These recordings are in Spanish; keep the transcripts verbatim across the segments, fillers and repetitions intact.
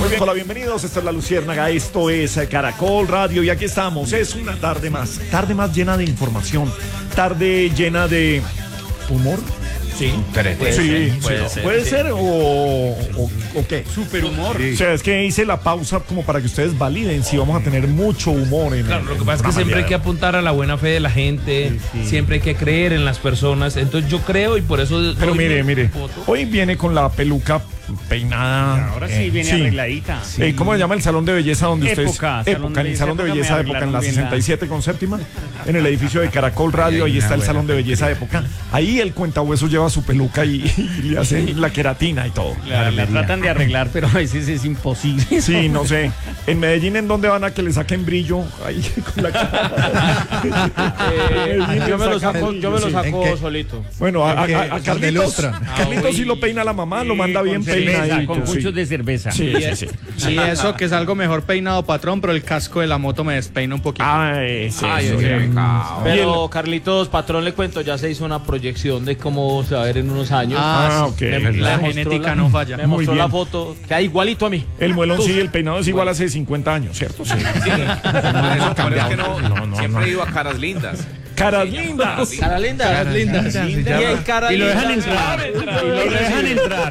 Muy bien, hola, bienvenidos. Esta es La Luciérnaga, esto es Caracol Radio y aquí estamos. Es una tarde más, tarde más llena de información, tarde llena de humor. Sí, puede sí, ser, sí, puede no. ser, ¿Puede sí. ser o, o, o qué? Superhumor. Sí. O sea, es que hice la pausa como para que ustedes validen si vamos a tener mucho humor en Claro, el, lo que en pasa es que el siempre hay programa que apuntar a la buena fe de la gente, Sí, sí. siempre hay que creer en las personas. Entonces yo creo y por eso. Pero doy mire, mi mire, voto. hoy viene con la peluca peinada. Ahora sí eh, viene arregladita. Eh, ¿Cómo se llama el salón de belleza donde ustedes? Época, salón Época, de en el salón de época, belleza me de época, en la arreglaron bien sesenta y siete con séptima, en el edificio de Caracol Radio, ahí está el salón de belleza de época. Ahí el cuentahueso lleva su peluca y, y le hacen la queratina y todo. La, la tratan de arreglar, pero a veces es imposible. Sí, no sé. En Medellín, ¿en dónde van a que le saquen brillo? Ahí con la cara. Eh, Medellín yo me lo saca saco, brillo, yo me lo sí. saco solito. Bueno, a, a- a- a ¿En qué? Carlitos, ¿Dónde Carlitos sí lo peina la mamá, lo manda bien con cerveza, peinadito. con sí. puchos de cerveza. Sí, sí, sí. Y eso que salgo mejor peinado, patrón, pero el casco de la moto me despeina un poquito. Ay, sí, Ay, sí, ay, sí. Pero Carlitos, patrón, le cuento, ya se hizo una proyección de cómo se va a ver en unos años. Ah, sí. ok. Me- La me mostró genética la- no falla. Me Muy mostró bien. la foto, queda igualito a mí. El muelón Tú. sí, el peinado es igual hace cincuenta años, ¿cierto? Sí. Por eso, por eso es que no, No, no, siempre no. he ido a caras lindas. Caras lindas. Cara linda. Caras lindas. Y hay cara Y lo linda. dejan entrar. Y lo dejan entrar.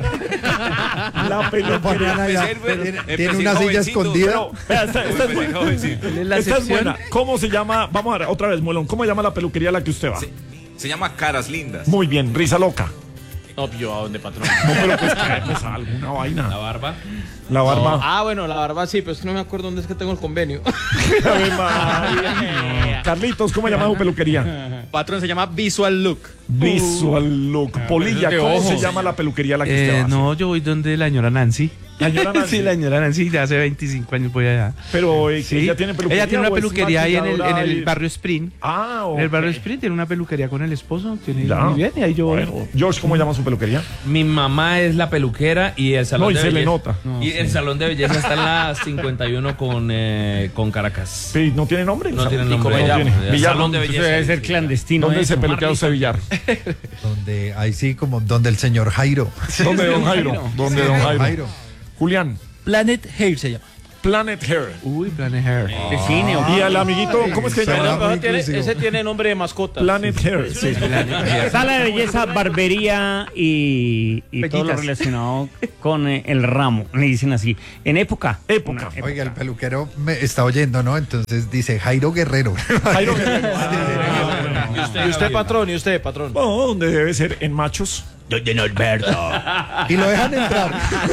La peluquería. Tiene, tiene una silla escondida. Pero, vea, esta, esta es buena. La Esta es excepción. buena. ¿Cómo se llama? Vamos a ver, otra vez, Muelón. ¿Cómo se llama la peluquería a la que usted va? Se, se llama Caras Lindas. Muy bien, risa loca. No, yo a dónde, patrón. No, pero pues, pues alguna La vaina. barba. La barba. Ah, bueno, la barba sí, pero es que no me acuerdo dónde es que tengo el convenio. Ave María. Carlitos, ¿cómo se llama su peluquería? Patrón se llama Visual Look. Visual Look. Polilla, de ¿cómo se ojos. llama la peluquería a la que usted Eh, va? no, yo voy donde la señora Nancy. La señora Nancy. Sí, la señora Nancy, de hace veinticinco años voy allá. Pero eh, Sí. ella tiene peluquería. Ella tiene una o es peluquería ahí en el, en maquilladora el y- barrio Sprint. Ah, ok. En el barrio Sprint tiene una peluquería con el esposo. Tiene Ya. muy bien, y ahí yo voy. Bueno, George, ¿cómo llama su peluquería? Mi mamá es la peluquera y el salón No, y de se le belleza. nota. y el salón de belleza está en la cincuenta y uno con, eh, con Caracas. Sí, ¿no tiene nombre? No O sea, tiene ¿y nombre. cómo ya, tiene? el Villar, salón de ¿dónde- belleza. Debe ser clandestino. ¿Dónde eso. se peluquea usted, Villar? Donde, ahí sí, como donde el señor Jairo. ¿Dónde, don Jairo? ¿Dónde, don Jairo? Jairo. Julián, Planet Hair se llama. Planet Hair. Uy, Planet Hair. De cine o Y al amiguito, ¿cómo es que se Suena llama? muy Tiene- inclusivo. ese tiene nombre de mascota. Planet Hair. Sí. sala de belleza, barbería y, y todo lo Pequitas. relacionado con eh, el ramo. Le dicen así. En época. Época. Una Oiga, el peluquero me está oyendo, ¿no? Entonces dice Jairo Guerrero. Jairo Guerrero. ¿Y usted, y usted, patrón? ¿Y usted, patrón? Bueno, donde debe ser en machos. Don Alberto. Y lo dejan entrar.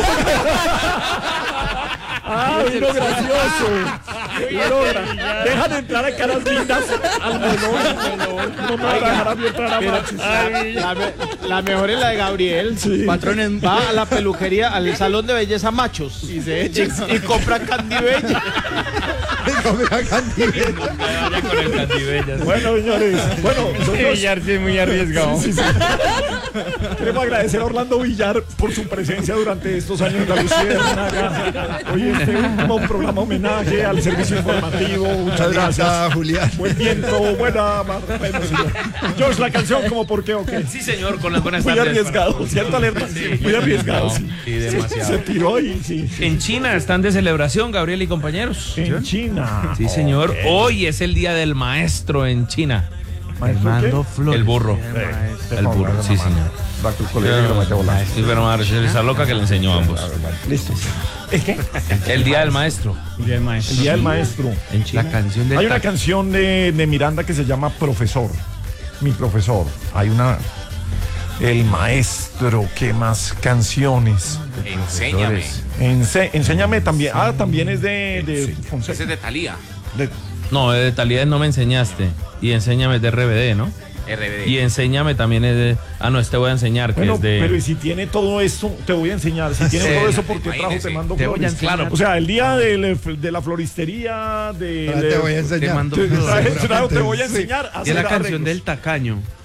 Ah, vino gracioso. Vino gra- Dejan entrar a caras lindas al melón. No me van a dejar a mí entrar a machos. La, me- la mejor es la de Gabriel. Patrón en- Va a la peluquería, al salón de belleza machos. Y se echa y compra Candy Bella. Come la cantina. Vaya con el Candibellas. Bueno, señores. Bueno, nosotros Villar sí es muy arriesgado. sí, sí. Queremos agradecer a Orlando Villar por su presencia durante estos años en La Luciérnaga. Hoy este último programa homenaje al servicio informativo. Muchas gracias. Ah, Julián. Buen viento, buena mar. Bueno, señor. George, la canción como por qué o qué. Sí, señor, con las buenas Muy tardes. arriesgado, ¿cierto, Alerta? Muy arriesgado, sí. Sí, demasiado. Se tiró y sí. sí. En China están de celebración, Gabriel y compañeros. En China. Sí, señor. Ok. Hoy es el día del maestro en China. ¿Maestro qué? El burro. El burro, sí, señor. Va al colegio y lo mete a volar. Sí, pero madre, esa loca que le enseñó a ambos. Listo. ¿Es qué? El día del maestro El día del maestro. El día del maestro. en China. La canción del Hay una tac- canción de, de Miranda que se llama Profesor. Mi profesor. Hay una. El maestro. ¿Qué más canciones? Enséñame. Ense- enséñame también. Ah, también es de, de Fonseca. Ese es de Thalía. De- No, de Talía no me enseñaste. Y enséñame de R B D, ¿no? R B D. Y enséñame también es de. Ah, no, este voy a enseñar, que Bueno, es de. pero y si tiene todo eso, te voy a enseñar. Si tiene Sí. todo eso, ¿por qué trajo Imagínese. Te Mando Te voy a Flores? enseñar. O sea, el día de, de la floristería, de. Ahora te voy a Te enseñar. mando Te, flores. traje- trajo, te voy a enseñar a Y es la hacer canción arreglos. del tacaño.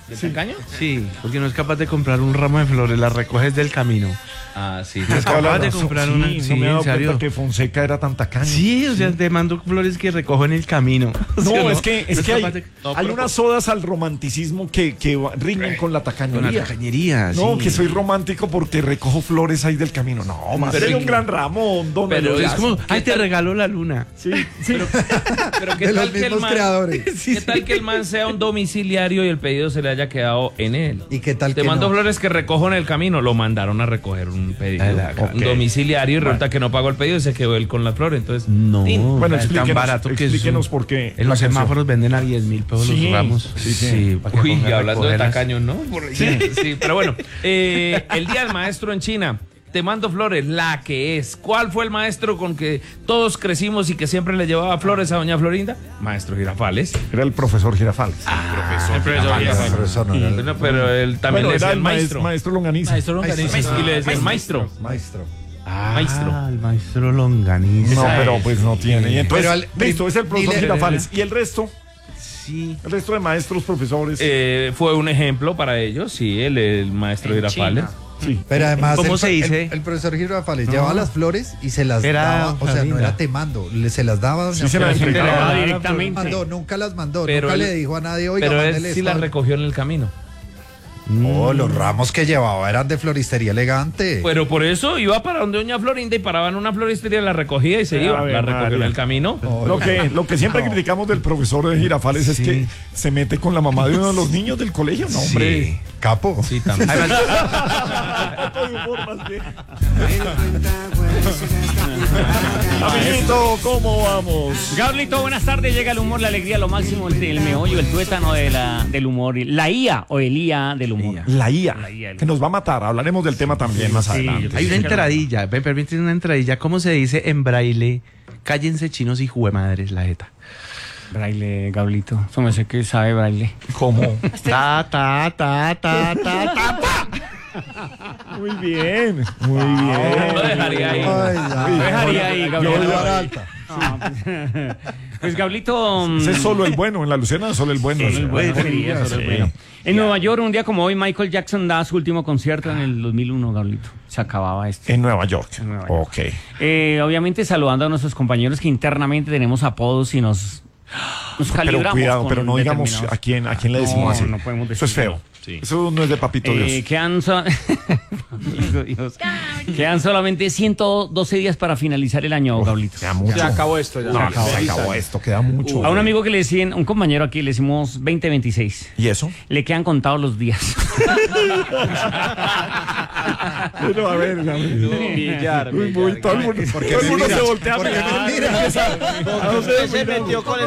¿De tacaño? Sí, porque no es capaz de comprar un ramo de flores, las recoges del camino. Ah, sí. No es capaz de comprar una. Sí, Sí, no me he dado en serio. cuenta que Fonseca era tan tacaño. Sí, o sea, te mando flores que recojo en el camino. O No, sea, es que, es no que hay, capaz de- hay unas sodas al romanticismo que, que riñen con la Con tacañería. la tacañería, No, sí. que soy romántico porque recojo flores ahí del camino. No, más Pero sería y- un gran ramo, don pero Eloy. Es como, ay, te tal? regalo la luna. Sí, sí. Pero ¿qué De los tal que el mismos man, creadores. ¿qué tal que el man sea un domiciliario y el pedido se le haya quedado en él? ¿Y qué tal Te que mando no? flores que recojo en el camino. Lo mandaron a recoger un pedido. Ah, la- Un domiciliario y resulta que no pagó el pedido y se quedó él con las flores. Entonces, No, tin. Bueno, es tan explíquenos, barato que explíquenos eso. por qué. En los la canción. semáforos venden a diez mil pesos Sí, los ramos. sí, sí. para que Uy, ponga a hablando de recogerlas. tacaños, ¿no? Sí, sí, pero bueno, eh, el Día del Maestro en China. Te mando flores, la que es. ¿Cuál fue el maestro con que todos crecimos y que siempre le llevaba flores a doña Florinda? Maestro Girafales. Era el profesor Girafales. El profesor Ah, Girafales. pero eso no era el- Bueno, pero él también Bueno, le era decía el el maestro, maestro. maestro Longaniza. Y le decía el maestro. Maestro. Ah, Maestro. el maestro Longaniza. No, pero pues no tiene. Y entonces, Pero al- listo, es el profesor dile- Girafales. ¿Y el resto? Sí. El resto de maestros, profesores. Eh, fue un ejemplo para ellos, sí, el, el maestro Girafales. sí. Pero además, ¿Cómo el, se dice? El, el profesor Girafales llevaba las flores y se las Era daba, o sea, no Florinda. era temando, le- se las daba a doña Sí, se las Florinda. entregaba. entregaba Las directamente. mandó, nunca las mandó, Pero nunca él- le dijo a nadie, oiga, Pero él mándele sí esto". la recogió en el camino. No, los ramos que llevaba eran de floristería elegante. Pero por eso iba para donde doña Florinda y paraba en una floristería, la recogía y se iba. Ave La recogió en María. el camino. Lo que, lo que siempre criticamos del profesor de Girafales es que se mete con la mamá de uno de los niños del colegio. No, hombre. Sí, capo. Sí, también. Amiguito, ¿cómo vamos? Gablito, buenas tardes. Llega el humor, la alegría, lo máximo, el, el meollo, el tuétano de la, del humor. La I A o el I A del humor. La I A, La I A. que nos va a matar. Hablaremos del tema también más adelante. Hay una entradilla, me permiten una entradilla. ¿Cómo se dice en braille? Cállense chinos y juemadres la jeta. Braille, Gablito. Eso me sé que sabe braille. ¿Cómo? Ta, ta, ta, ta, ta, ta. Muy bien, muy bien. Lo dejaría ahí. Ay, ya. Lo dejaría ahí, Yo Gablito. voy a dar alta. No, pues, pues, Gablito. mm, Ese es solo el bueno, en la Luciana solo el bueno. Solo el bueno, sería, solo el Sí. bueno. En Nueva York, un día como hoy, Michael Jackson da su último concierto en el dos mil uno, Gablito. Se acababa esto. En Nueva York. En Nueva York. Ok. Eh, obviamente saludando a nuestros compañeros que internamente tenemos apodos y nos, nos Pero calibramos. cuidado, con pero no digamos determinados- a quién, a quién le No, decimos así. no podemos Eso es decir. feo. Eso no es de papito Eh, Dios. quedan, so- Papito Dios. Quedan solamente ciento doce días para finalizar el año, Gablito. Queda mucho. Se acabó esto ya. No, no, se acabó esto, queda mucho. A un amigo que le decían, un compañero aquí, le decimos veinte veintiséis. ¿Y eso? Le quedan contados los días. Pero a ver, a ver. Millar, Muy, muy, todo el mundo, ¿Por qué todo el me mundo mira? se voltea a ¿Por qué mirar. me mira? ¿A dónde se metió con el